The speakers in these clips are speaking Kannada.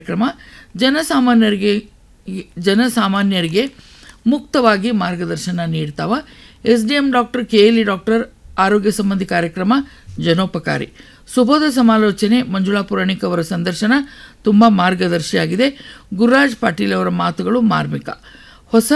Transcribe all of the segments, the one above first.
ಕಾರ್ಯಕ್ರಮ ಜನಸಾಮಾನ್ಯರಿಗೆ ಮುಕ್ತವಾಗಿ ಮಾರ್ಗದರ್ಶನ ನೀಡ್ತಾವ. SDM ಡಾಕ್ಟರ್ KLE ಡಾಕ್ಟರ್ ಆರೋಗ್ಯ ಸಂಬಂಧಿ ಕಾರ್ಯಕ್ರಮ ಜನೋಪಕಾರಿ. ಸುಬೋಧ ಸಮಾಲೋಚನೆ ಮಂಜುಳಾ ಪುರಾಣಿಕ್ ಅವರ ಸಂದರ್ಶನ ತುಂಬ ಮಾರ್ಗದರ್ಶಿಯಾಗಿದೆ. ಗುರುರಾಜ್ ಪಾಟೀಲ್ ಅವರ ಮಾತುಗಳು ಮಾರ್ಮಿಕ. ಹೊಸ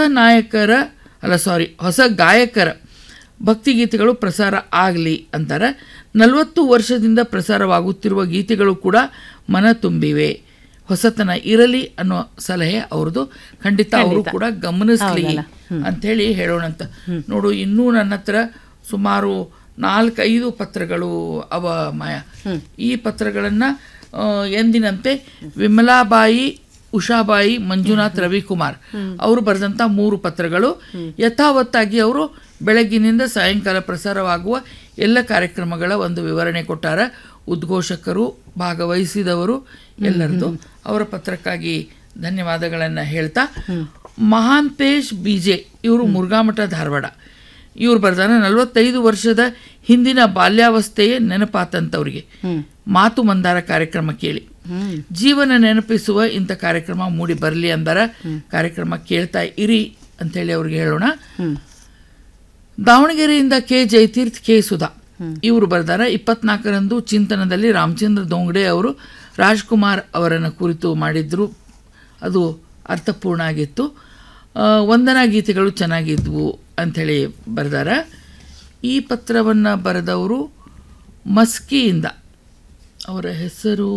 ಗಾಯಕರ ಭಕ್ತಿಗೀತೆಗಳು ಪ್ರಸಾರ ಆಗಲಿ ಅಂತಾರೆ. 40 ವರ್ಷದಿಂದ ಪ್ರಸಾರವಾಗುತ್ತಿರುವ ಗೀತೆಗಳು ಕೂಡ ಮನ ತುಂಬಿವೆ. ಹೊಸತನ ಇರಲಿ ಅನ್ನೋ ಸಲಹೆ ಅವ್ರದ್ದು. ಖಂಡಿತ ಅವರು ಕೂಡ ಗಮನಿಸಲಿ ಅಂಥೇಳಿ ಹೇಳೋಣಂತ. ನೋಡು, ಇನ್ನೂ ನನ್ನ ಹತ್ರ ಸುಮಾರು 4-5 ಪತ್ರಗಳು ಅವ ಮಾಯ. ಈ ಪತ್ರಗಳನ್ನು ಎಂದಿನಂತೆ ವಿಮಲಾಬಾಯಿ, ಉಷಾಬಾಯಿ, ಮಂಜುನಾಥ್, ರವಿಕುಮಾರ್ ಅವರು ಬರೆದಂಥ 3 ಪತ್ರಗಳು ಯಥಾವತ್ತಾಗಿ ಅವರು ಬೆಳಗ್ಗಿನಿಂದ ಸಾಯಂಕಾಲ ಪ್ರಸಾರವಾಗುವ ಎಲ್ಲ ಕಾರ್ಯಕ್ರಮಗಳ ಒಂದು ವಿವರಣೆ ಕೊಟ್ಟಾರ. ಉದ್ಘೋಷಕರು, ಭಾಗವಹಿಸಿದವರು ಎಲ್ಲರದು ಅವರ ಪತ್ರಕ್ಕಾಗಿ ಧನ್ಯವಾದಗಳನ್ನು ಹೇಳ್ತಾ, ಮಹಾಂತೇಶ್ ಬಿಜೆ ಇವರು ಮುರುಘಾಮಠ, ಧಾರವಾಡ, ಇವ್ರು ಬರ್ದಾನ 45 ವರ್ಷದ ಹಿಂದಿನ ಬಾಲ್ಯಾವಸ್ಥೆಯೇ ನೆನಪಾತಂತವ್ರಿಗೆ. ಮಾತು ಮಂದಾರ ಕಾರ್ಯಕ್ರಮ ಕೇಳಿ ಜೀವನ ನೆನಪಿಸುವ ಇಂಥ ಕಾರ್ಯಕ್ರಮ ಮೂಡಿ ಬರಲಿ ಅಂದಾರ. ಕಾರ್ಯಕ್ರಮ ಕೇಳ್ತಾ ಇರಿ ಅಂಥೇಳಿ ಅವ್ರಿಗೆ ಹೇಳೋಣ. ದಾವಣಗೆರೆಯಿಂದ ಕೆ ಜಯತೀರ್ಥ, ಕೆ ಸುಧಾ ಇವರು ಬರ್ದಾರ. 24ರಂದು ಚಿಂತನದಲ್ಲಿ ರಾಮಚಂದ್ರ ದೋಂಗಡೆ ಅವರು ರಾಜ್ಕುಮಾರ್ ಅವರನ್ನು ಕುರಿತು ಮಾಡಿದ್ರು. ಅದು ಅರ್ಥಪೂರ್ಣ ಆಗಿತ್ತು. ವಂದನಾ ಗೀತೆಗಳು ಚೆನ್ನಾಗಿದ್ವು ಅಂಥೇಳಿ ಬರ್ದಾರ. ಈ ಪತ್ರವನ್ನು ಬರೆದವರು ಮಸ್ಕಿಯಿಂದ, ಅವರ ಹೆಸರು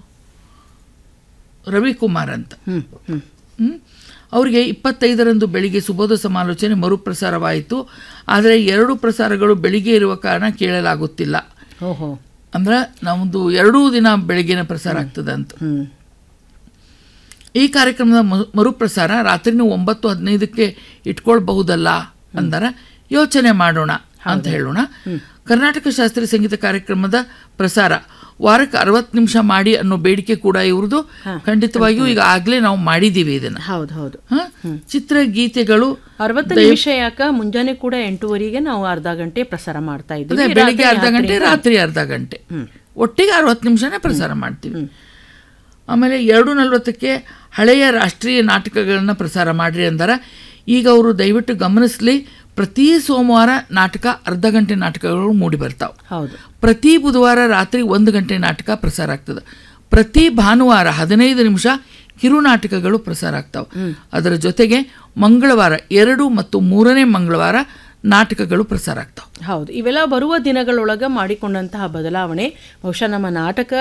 ರವಿಕುಮಾರ್ ಅಂತ. ಅವರಿಗೆ 25ರಂದು ಬೆಳಿಗ್ಗೆ ಸುಬೋಧ ಸಮಾಲೋಚನೆ ಮರುಪ್ರಸಾರವಾಯಿತು. ಆದರೆ 2 ಪ್ರಸಾರಗಳು ಬೆಳಿಗ್ಗೆ ಇರುವ ಕಾರಣ ಕೇಳಲಾಗುತ್ತಿಲ್ಲ. ಅಂದ್ರೆ ನಮ್ಮದು 2 ದಿನ ಬೆಳಿಗ್ಗೆನ ಪ್ರಸಾರ ಆಗ್ತದಂತ. ಈ ಕಾರ್ಯಕ್ರಮದ ಮರುಪ್ರಸಾರ ರಾತ್ರಿ 9:15ಕ್ಕೆ ಇಟ್ಕೊಳ್ಬಹುದಲ್ಲ ಅಂದಾರ. ಯೋಚನೆ ಮಾಡೋಣ ಅಂತ ಹೇಳೋಣ. ಕರ್ನಾಟಕ ಶಾಸ್ತ್ರೀಯ ಸಂಗೀತ ಕಾರ್ಯಕ್ರಮದ ಪ್ರಸಾರ ವಾರಕ್ಕೆ 60 ನಿಮಿಷ ಮಾಡಿ ಅನ್ನೋ ಬೇಡಿಕೆ ಕೂಡ ಇವ್ರದ್ದು. ಖಂಡಿತವಾಗಿಯೂ ಈಗ ಆಗ್ಲೇ ನಾವು ಮಾಡಿದ್ದೀವಿ ಇದನ್ನ. ಹೌದು. ಚಿತ್ರಗೀತೆಗಳು 60 ನಿಮಿಷ ಯಾಕ, ಮುಂಜಾನೆ ಕೂಡ 8:30ಗೆ ನಾವು ಅರ್ಧ ಗಂಟೆ ಪ್ರಸಾರ ಮಾಡ್ತಾ ಇದ್ದೀವಿ. ಬೆಳಿಗ್ಗೆ ಅರ್ಧ ಗಂಟೆ, ರಾತ್ರಿ ಅರ್ಧ ಗಂಟೆ, ಒಟ್ಟಿಗೆ 60 ನಿಮಿಷನೇ ಪ್ರಸಾರ ಮಾಡ್ತೀವಿ. ಆಮೇಲೆ 2:40ಕ್ಕೆ ಹಳೆಯ ರಾಷ್ಟ್ರೀಯ ನಾಟಕಗಳನ್ನ ಪ್ರಸಾರ ಮಾಡ್ರಿ ಅಂದಾರ. ಈಗ ಅವರು ದಯವಿಟ್ಟು ಗಮನಿಸ್ಲಿ, ಪ್ರತಿ ಸೋಮವಾರ ನಾಟಕ ಅರ್ಧ ಗಂಟೆ ನಾಟಕಗಳು ಮೂಡಿ ಬರ್ತಾವೆ. ಪ್ರತಿ ಬುಧವಾರ ರಾತ್ರಿ 1 ಗಂಟೆ ನಾಟಕ ಪ್ರಸಾರ ಆಗ್ತದೆ. ಪ್ರತಿ ಭಾನುವಾರ 15 ನಿಮಿಷ ಕಿರುನಾಟಕಗಳು ಪ್ರಸಾರ ಆಗ್ತಾವೆ. ಅದರ ಜೊತೆಗೆ ಮಂಗಳವಾರ 2 ಮತ್ತು 3ನೇ ಮಂಗಳವಾರ ನಾಟಕಗಳು ಪ್ರಸಾರ ಆಗ್ತಾವೆ. ಹೌದು, ಇವೆಲ್ಲ ಬರುವ ದಿನಗಳೊಳಗೆ ಮಾಡಿಕೊಂಡಂತಹ ಬದಲಾವಣೆ ಬಹುಶಃ ನಮ್ಮ ನಾಟಕ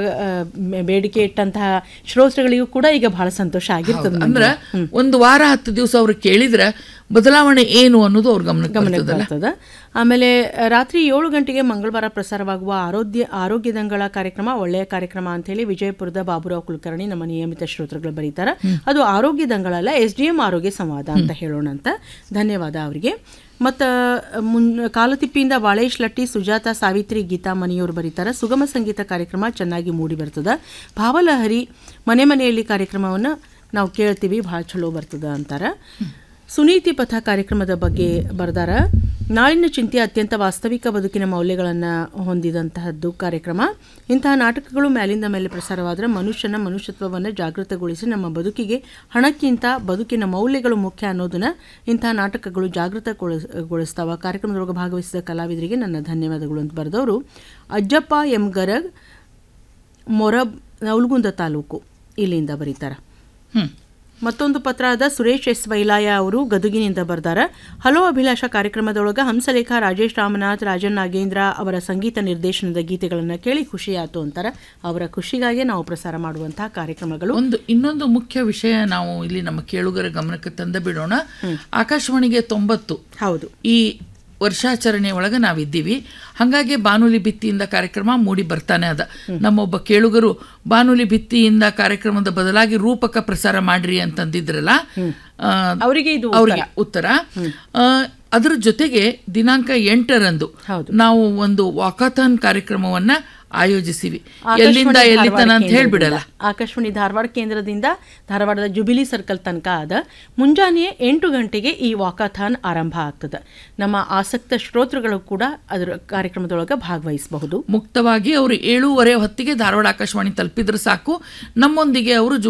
ಬೇಡಿಕೆ ಇಟ್ಟಂತಹ ಶ್ರೋತೃಗಳಿಗೂ ಕೂಡ ಈಗ ಬಹಳ ಸಂತೋಷ ಆಗಿರ್ತದೆ. ಅಂದ್ರೆ 1 ವಾರ 10 ದಿವಸ ಅವ್ರು ಕೇಳಿದ್ರೆ ಬದಲಾವಣೆ ಏನು ಅನ್ನೋದು ಅವ್ರ ಗಮನಕ್ಕೆ ಬರ್ತದೆ. ಆಮೇಲೆ ರಾತ್ರಿ 7 ಗಂಟೆಗೆ ಮಂಗಳವಾರ ಪ್ರಸಾರವಾಗುವ ಆರೋಗ್ಯದಂಗಳ ಕಾರ್ಯಕ್ರಮ ಒಳ್ಳೆಯ ಕಾರ್ಯಕ್ರಮ ಅಂತ ಹೇಳಿ ವಿಜಯಪುರದ ಬಾಬುರಾವ್ ಕುಲಕರ್ಣಿ ನಮ್ಮ ನಿಯಮಿತ ಶ್ರೋತೃಗಳು ಬರೀತಾರೆ. ಅದು ಆರೋಗ್ಯದಂಗಳಲ್ಲ, SDM ಆರೋಗ್ಯ ಸಂವಾದ ಅಂತ ಹೇಳೋಣ ಅಂತ. ಧನ್ಯವಾದ ಅವರಿಗೆ. ಮತ್ತು ಕಾಲತಿಪ್ಪಿಯಿಂದ ಬಾಳೇಶ್ ಲಟ್ಟಿ, ಸುಜಾತ, ಸಾವಿತ್ರಿ, ಗೀತಾ ಮನಿಯವರು ಬರೀತಾರೆ. ಸುಗಮ ಸಂಗೀತ ಕಾರ್ಯಕ್ರಮ ಚೆನ್ನಾಗಿ ಮೂಡಿ ಬರ್ತದೆ. ಭಾವಲಹರಿ ಮನೆ ಮನೆಯಲ್ಲಿ ಕಾರ್ಯಕ್ರಮವನ್ನು ನಾವು ಕೇಳ್ತೀವಿ, ಭಾಳ ಚಲೋ ಬರ್ತದೆ ಅಂತಾರೆ. ಸುನೀತಿ ಪಥ ಕಾರ್ಯಕ್ರಮದ ಬಗ್ಗೆ ಬರೆದಾರ. ನಾಳಿನ ಚಿಂತೆ ಅತ್ಯಂತ ವಾಸ್ತವಿಕ ಬದುಕಿನ ಮೌಲ್ಯಗಳನ್ನು ಹೊಂದಿದಂತಹದ್ದು ಕಾರ್ಯಕ್ರಮ. ಇಂತಹ ನಾಟಕಗಳು ಮೇಲಿಂದ ಮೇಲೆ ಪ್ರಸಾರವಾದರೆ ಮನುಷ್ಯತ್ವವನ್ನು ಜಾಗೃತಗೊಳಿಸಿ ನಮ್ಮ ಬದುಕಿಗೆ ಹಣಕ್ಕಿಂತ ಬದುಕಿನ ಮೌಲ್ಯಗಳು ಮುಖ್ಯ ಅನ್ನೋದನ್ನು ಇಂತಹ ನಾಟಕಗಳು ಜಾಗೃತಗೊಳಿಸ್ತಾವ. ಕಾರ್ಯಕ್ರಮದೊಳಗೆ ಭಾಗವಹಿಸಿದ ಕಲಾವಿದರಿಗೆ ನನ್ನ ಧನ್ಯವಾದಗಳು ಅಂತ ಬರೆದವರು ಅಜ್ಜಪ್ಪ ಎಂ ಗರಗ್, ಮೊರಬ್, ನವಲಗುಂದ ತಾಲೂಕು ಇಲ್ಲಿಂದ ಬರೀತಾರೆ. ಮತ್ತೊಂದು ಪತ್ರ ಆದ ಸುರೇಶ್ ಎಸ್ ವೈಲಾಯ ಅವರು ಗದುಗಿನಿಂದ ಬರ್ದಾರ. ಹಲೋ ಅಭಿಲಾಷ ಕಾರ್ಯಕ್ರಮದೊಳಗೆ ಹಂಸಲೇಖ, ರಾಜೇಶ್ ರಾಮನಾಥ್, ರಾಜನ್ ನಾಗೇಂದ್ರ ಅವರ ಸಂಗೀತ ನಿರ್ದೇಶನದ ಗೀತೆಗಳನ್ನು ಕೇಳಿ ಖುಷಿಯಾಯಿತು ಅಂತಾರೆ. ಅವರ ಖುಷಿಗಾಗಿ ನಾವು ಪ್ರಸಾರ ಮಾಡುವಂತಹ ಕಾರ್ಯಕ್ರಮಗಳು. ಇನ್ನೊಂದು ಮುಖ್ಯ ವಿಷಯ ನಾವು ಇಲ್ಲಿ ನಮ್ಮ ಕೇಳುಗರ ಗಮನಕ್ಕೆ ತಂದ ಬಿಡೋಣ. ಆಕಾಶವಾಣಿಗೆ 90 ಹೌದು ಈ ವರ್ಷಾಚರಣೆ ಒಳಗೆ ನಾವಿದ್ದೀವಿ. ಹಾಗಾಗಿ ಬಾನುಲಿ ಭಿತ್ತಿಯಿಂದ ಕಾರ್ಯಕ್ರಮ ಮೂಡಿ ಬರ್ತಾನೆ ಅದ. ನಮ್ಮೊಬ್ಬ ಕೇಳುಗರು ಬಾನುಲಿ ಭಿತ್ತಿಯಿಂದ ಕಾರ್ಯಕ್ರಮದ ಬದಲಾಗಿ ರೂಪಕ ಪ್ರಸಾರ ಮಾಡ್ರಿ ಅಂತಂದಿದ್ರಲ್ಲ, ಅವರಿಗೆ ಉತ್ತರ. ಅದರ ಜೊತೆಗೆ ದಿನಾಂಕ 8ರಂದು ನಾವು ಒಂದು ವಾಕಾಥಾನ್ ಕಾರ್ಯಕ್ರಮವನ್ನ ಆಯೋಜಿಸಿವಿ. ಎಲ್ಲಿಂದ ಎಲ್ಲಿತನ ಅಂತ ಹೇಳ್ಬಿಡಲ್ಲ. ಆಕಾಶವಾಣಿ ಧಾರವಾಡ ಕೇಂದ್ರದಿಂದ ಧಾರವಾಡದ ಜುಬಿಲಿ ಸರ್ಕಲ್ ತನಕ ಆದ ಮುಂಜಾನೆ 8 ಗಂಟೆಗೆ ಈ ವಾಕಾಥಾನ್ ಆರಂಭ ಆಗ್ತದೆ. ನಮ್ಮ ಆಸಕ್ತ ಶ್ರೋತೃಗಳು ಕೂಡ ಅದರ ಕಾರ್ಯಕ್ರಮದೊಳಗೆ ಭಾಗವಹಿಸಬಹುದು. ಮುಕ್ತವಾಗಿ ಅವರು 7:30 ಹೊತ್ತಿಗೆ ಧಾರವಾಡ ಆಕಾಶವಾಣಿ ತಲುಪಿದ್ರೆ ಸಾಕು, ನಮ್ಮೊಂದಿಗೆ ಅವರು